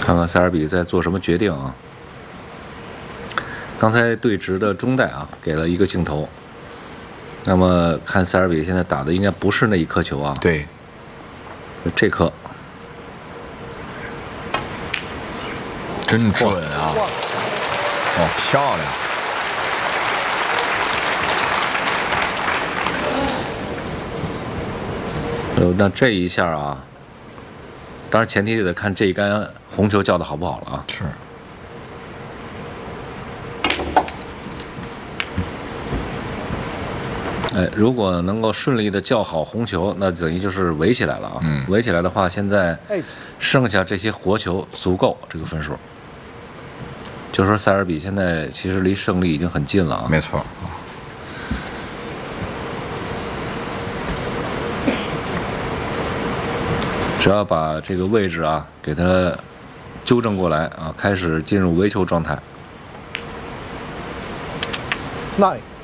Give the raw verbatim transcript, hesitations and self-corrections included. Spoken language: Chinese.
看看塞尔比在做什么决定啊？刚才对直的中带啊，给了一个镜头。那么看塞尔比现在打的应该不是那一颗球啊， 对， 这颗真准啊！哦，漂亮！ 呃，那这一下啊，当然前提得看这一杆红球叫的好不好了啊。 是。 哎，如果能够顺利的叫好红球，那等于就是围起来了啊。 嗯， 围起来的话，现在剩下这些活球足够这个分数。就说塞尔比现在其实离胜利已经很近了啊。 没错。 只要把这个位置啊给它纠正过来啊，开始进入围球状态。 Nine。